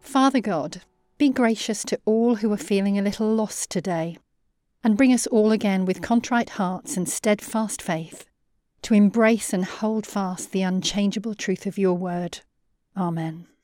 Father God, be gracious to all who are feeling a little lost today, and bring us all again with contrite hearts and steadfast faith to embrace and hold fast the unchangeable truth of your word. Amen.